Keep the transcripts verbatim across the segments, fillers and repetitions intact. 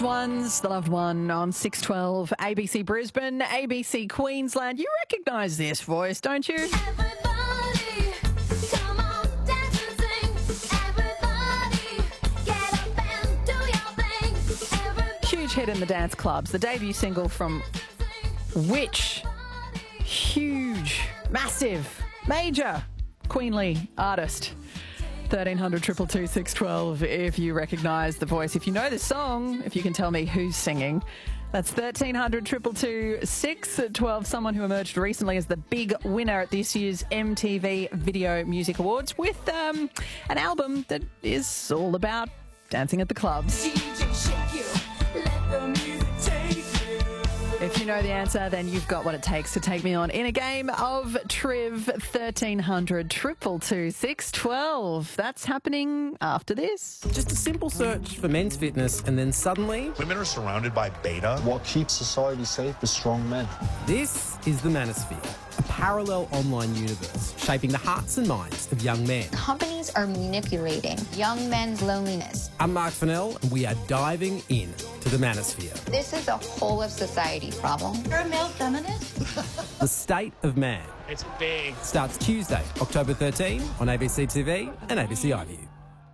Ones, the loved one on six twelve, A B C Brisbane, A B C Queensland. You recognise this voice, don't you? Everybody, come on, dance and sing. Everybody, get up and do your thing. Everybody, Huge hit in the dance clubs. The debut single from which huge, massive, major, queenly artist? thirteen hundred, two two two, six one two if you recognise the voice. If you know the song, if you can tell me who's singing. That's thirteen hundred, two two two, six one two. Someone who emerged recently as the big winner at this year's M T V Video Music Awards with um, an album that is all about dancing at the clubs. D J shake you, let the music take you. If you know the answer, then you've got what it takes to take me on in a game of Triv. Thirteen hundred, two two two, six one two. That's happening after this. Just a simple search for men's fitness and then suddenly, Women are surrounded by beta. What keeps society safe is strong men. this is the Manosphere, a parallel online universe shaping the hearts and minds of young men. Companies are manipulating young men's loneliness. I'm Mark Fennell and we are diving in to the Manosphere, This is a whole of society problem. You're a male feminist? the state of man. It's big. Starts Tuesday, October thirteenth on A B C T V and A B C iView.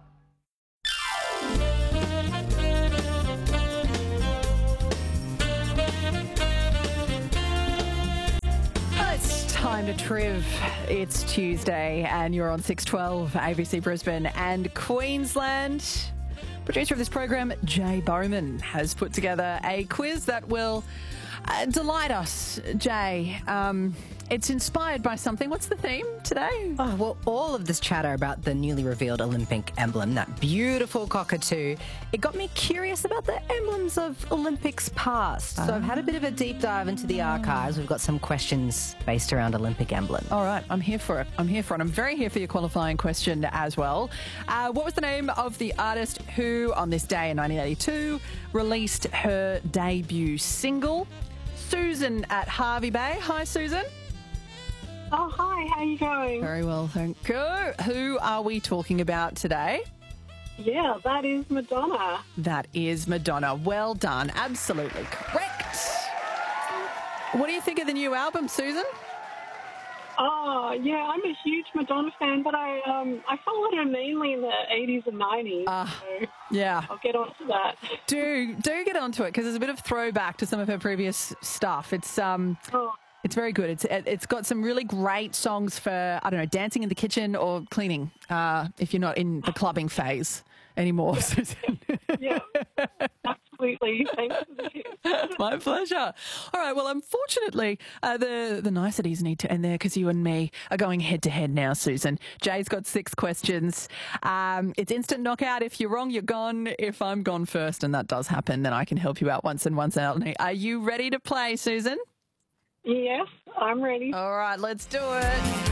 It's time to Triv. It's Tuesday and you're on six twelve, A B C Brisbane and Queensland. Producer of this program, Jay Bowman, has put together a quiz that will uh, delight us. Jay, um, it's inspired by something. What's the theme today? Oh, well, all of this chatter about the newly revealed Olympic emblem, that beautiful cockatoo, it got me curious about the emblems of Olympics past. So I've had a bit of a deep dive into the archives. We've got some questions based around Olympic emblem. All right, I'm here for it. I'm here for it. I'm very here for your qualifying question as well. Uh, what was the name of the artist who, on this day in nineteen eighty-two, released her debut single? Susan at Hervey Bay. Hi, Susan. Oh, hi, how are you going? Very well, thank you. Who are we talking about today? Yeah, that is Madonna. That is Madonna. Well done. Absolutely correct. What do you think of the new album, Susan? Oh, yeah, I'm a huge Madonna fan, but I um I followed her mainly in the eighties and nineties, Ah. so Yeah. I'll get on to that. Do do get onto it because there's a bit of throwback to some of her previous stuff. It's um Oh, It's very good. It's it's got some really great songs for, I don't know, dancing in the kitchen or cleaning, uh, if you're not in the clubbing phase anymore. Susan. yeah, absolutely. Thanks for the tip. My pleasure. All right. Well, unfortunately, uh, the, the niceties need to end there because you and me are going head to head now, Susan. Jay's got six questions. Um, it's instant knockout. If you're wrong, you're gone. If I'm gone first, and that does happen, then I can help you out once and once only. Are you ready to play, Susan? Yes, I'm ready. All right, let's do it.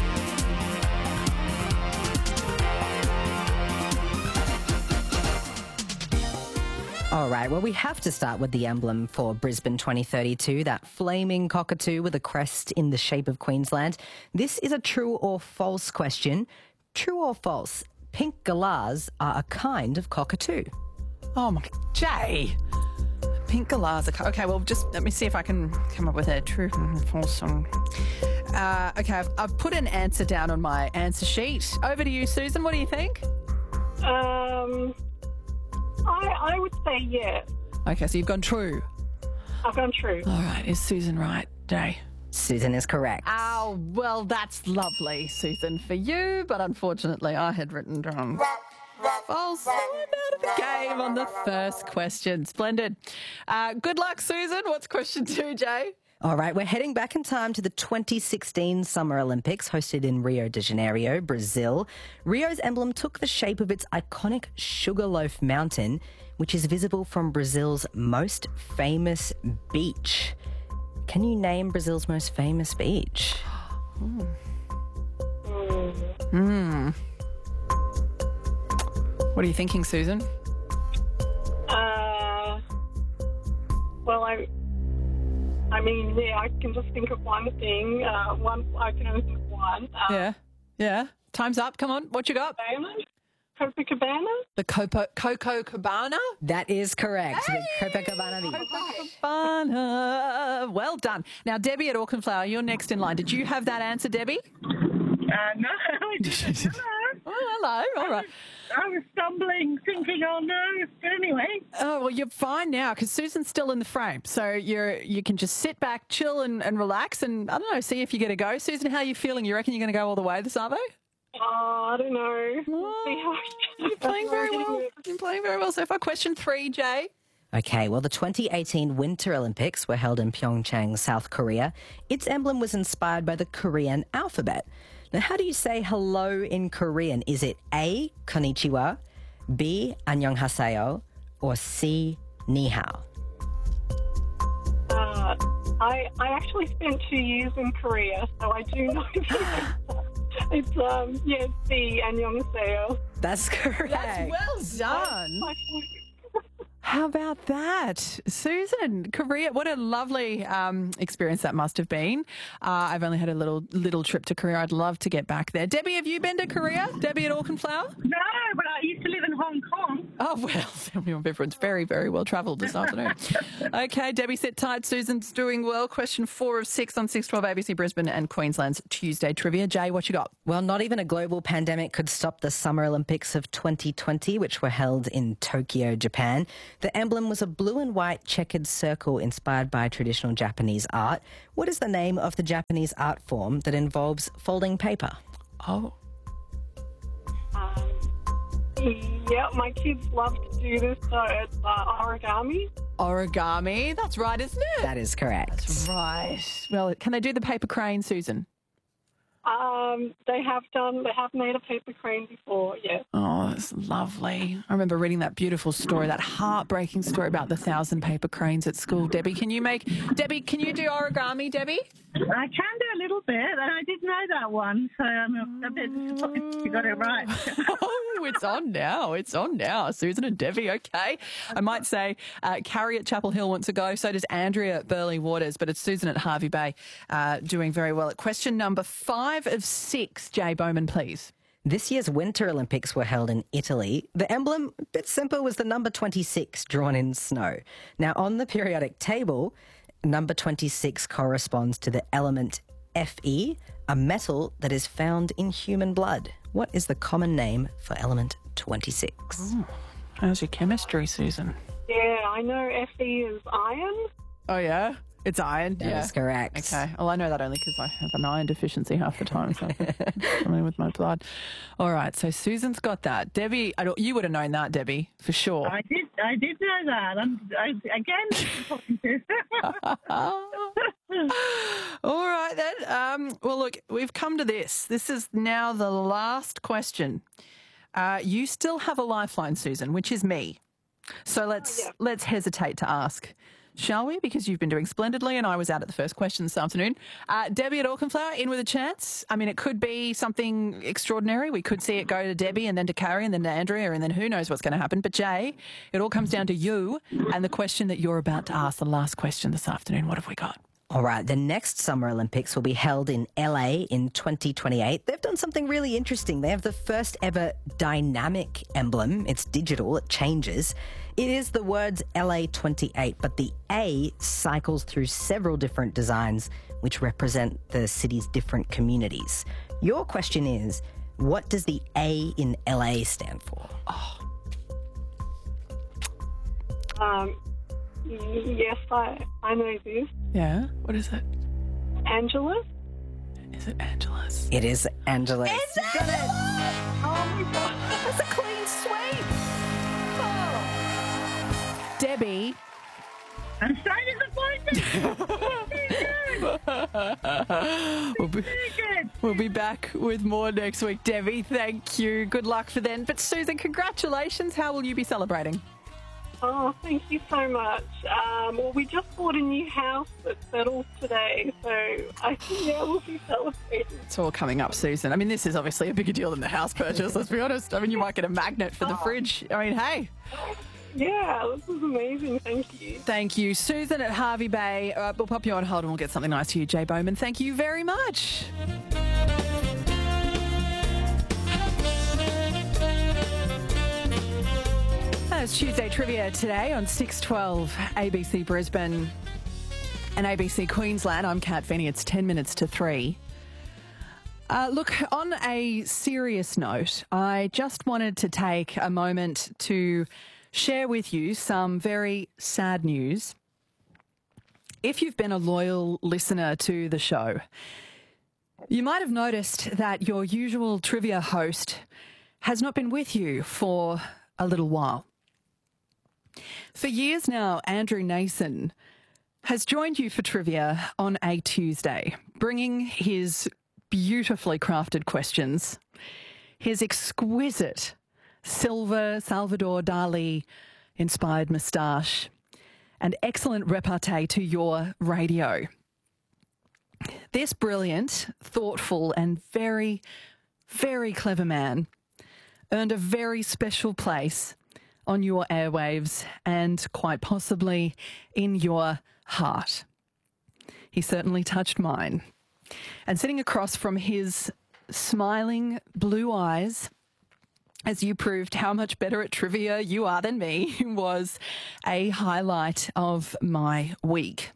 All right, well, we have to start with the emblem for Brisbane twenty thirty-two, that flaming cockatoo with a crest in the shape of Queensland. This is a true or false question. True or false? Pink galahs are a kind of cockatoo. Oh, my... Jay! Pink galahs. Okay, well, just let me see if I can come up with a true or false song. Uh, okay, I've, I've put an answer down on my answer sheet. Over to you, Susan. What do you think? Um, I I would say yes. Okay, so you've gone true. I've gone true. All right, is Susan right, Jay? Susan is correct. Oh, well, that's lovely, Susan, for you, but unfortunately I had written down false. I'm out of the game on the first question. Splendid. Uh, good luck, Susan. What's question two, Jay? All right, we're heading back in time to the twenty sixteen Summer Olympics hosted in Rio de Janeiro, Brazil. Rio's emblem took the shape of its iconic Sugarloaf Mountain, which is visible from Brazil's most famous beach. Can you name Brazil's most famous beach? Hmm. What are you thinking, Susan? Uh, well, I, I mean, yeah, I can just think of one thing. Uh, one, I can only think of one. Uh, Yeah. Yeah. Time's up. Come on. What you got? Famous? Copacabana? The Copo, Coco Cabana? That is correct. The Copacabana Beach. Cabana. Well done. Now, Debbie at Auchenflower, you're next in line. Did you have that answer, Debbie? Uh, no, I didn't. Hello. Oh, hello. All right. I was stumbling, thinking, oh no. But anyway, Oh, well, you're fine now because Susan's still in the frame. So you're you can just sit back, chill and, and relax and, I don't know, see if you get a go. Susan, how are you feeling? You reckon you're going to go all the way this Arvo? Oh, I don't know. We'll see how You're playing very well. You're playing very well so far. Question three, Jay. Okay, well, the twenty eighteen Winter Olympics were held in Pyeongchang, South Korea. Its emblem was inspired by the Korean alphabet. Now, how do you say hello in Korean? Is it A, konnichiwa, B, annyeonghaseyo, or C, ni hao? Uh, I I actually spent two years in Korea, so I do know that. It's, um, yeah, it's the annyeonghaseyo. That's correct. That's well done. How about that? Susan, Korea, what a lovely um, experience that must have been. Uh, I've only had a little little trip to Korea. I'd love to get back there. Debbie, have you been to Korea? Debbie at Auchenflower? no, but I used to live in Hong Kong. Oh, well, everyone's very, very well travelled this afternoon. Okay, Debbie, sit tight. Susan's doing well. Question four of six on six twelve A B C Brisbane and Queensland's Tuesday Trivia. Jay, what you got? Well, not even a global pandemic could stop the Summer Olympics of twenty twenty, which were held in Tokyo, Japan. The emblem was a blue and white checkered circle inspired by traditional Japanese art. What is the name of the Japanese art form that involves folding paper? Oh. Um, yeah, my kids love to do this, so it's uh, origami. Origami. That's right, isn't it? That is correct. Right. Well, can they do the paper crane, Susan? Um, they have done, they have made a paper crane before, yeah. Oh, it's lovely. I remember reading that beautiful story, that heartbreaking story about the thousand paper cranes at school. Debbie, can you make, Debbie, can you do origami, Debbie? I can do a little bit, and I did know that one, so I'm a, a bit disappointed you got it right. Oh, it's on now. It's on now. Susan and Debbie, okay. I might say uh, Carrie at Chapel Hill wants to go. So does Andrea at Burleigh Waters, but it's Susan at Harvey Bay uh, doing very well. At question number five of six, Jay Bowman, please. This year's Winter Olympics were held in Italy. The emblem, a bit simple, was the number twenty-six drawn in snow. Now, on the periodic table, number twenty-six corresponds to the element Fe, a metal that is found in human blood. What is the common name for element twenty-six? Ooh, how's your chemistry, Susan? Yeah, I know Fe is iron. Oh, yeah? It's iron? That yeah. is correct. Okay. Well, I know that only because I have an iron deficiency half the time, so something with my blood. All right, so Susan's got that. Debbie, I don't, you would have known that, Debbie, for sure. I did, I did know that. I'm, I, again, disappointed. All right, then. Um, well, look, we've come to this. This is now the last question. Uh, you still have a lifeline, Susan, which is me. So let's yeah. let's hesitate to ask, shall we? Because you've been doing splendidly and I was out at the first question this afternoon. Uh, Debbie at Auchenflower, in with a chance. I mean, it could be something extraordinary. We could see it go to Debbie and then to Carrie and then to Andrea and then who knows what's going to happen. But Jay, it all comes down to you and the question that you're about to ask, the last question this afternoon. What have we got? All right, the next Summer Olympics will be held in L A in twenty twenty-eight. They've done something really interesting. They have the first ever dynamic emblem. It's digital, it changes. It is the words L A twenty-eight, but the A cycles through several different designs which represent the city's different communities. Your question is, what does the A in L A stand for? Oh. Um, yes, I, I know this. Yeah? What is it? Angelus? Is it Angelus? It is Angelus. It's Got it! Oh, my God. That's a clean sweep. Oh. Debbie. I'm so disappointed. we'll, be, Very good. we'll be back with more next week, Debbie. Thank you. Good luck for then. But Susan, congratulations. How will you be celebrating? Oh, thank you so much. Um, well, we just bought a new house that settles today, so I think, yeah, we'll be celebrating. It's all coming up, Susan. I mean, this is obviously a bigger deal than the house purchase, let's be honest. I mean, you might get a magnet for the fridge. I mean, hey. Yeah, this is amazing. Thank you. Thank you. Susan at Harvey Bay. Uh, we'll pop you on hold and we'll get something nice to you, Jay Bowman. Thank you very much. It's Tuesday Trivia today on six twelve A B C Brisbane and A B C Queensland. I'm Kat Finney. It's ten minutes to three. Uh, look, on a serious note, I just wanted to take a moment to share with you some very sad news. If you've been a loyal listener to the show, you might have noticed that your usual trivia host has not been with you for a little while. For years now, Andrew Nason has joined you for trivia on a Tuesday, bringing his beautifully crafted questions, his exquisite silver Salvador Dali inspired moustache, and excellent repartee to your radio. This brilliant, thoughtful, and very, very clever man earned a very special place on your airwaves and quite possibly in your heart. He certainly touched mine. And sitting across from his smiling blue eyes, as you proved how much better at trivia you are than me, was a highlight of my week.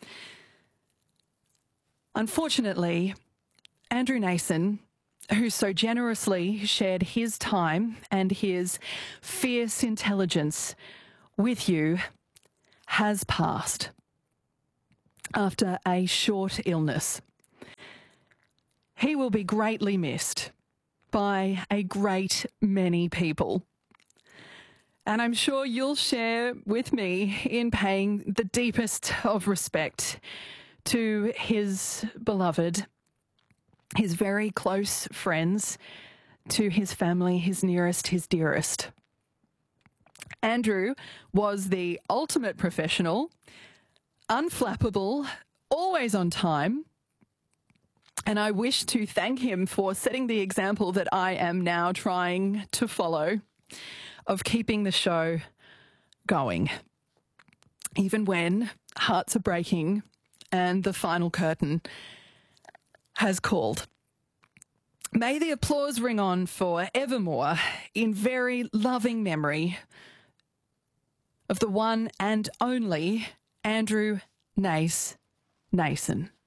Unfortunately, Andrew Nason, who so generously shared his time and his fierce intelligence with you, has passed after a short illness. He will be greatly missed by a great many people. And I'm sure you'll share with me in paying the deepest of respect to his beloved, his very close friends, to his family, his nearest, his dearest. Andrew was the ultimate professional, unflappable, always on time, and I wish to thank him for setting the example that I am now trying to follow of keeping the show going, even when hearts are breaking and the final curtain has called. May the applause ring on for evermore in very loving memory of the one and only Andrew Nace Nason.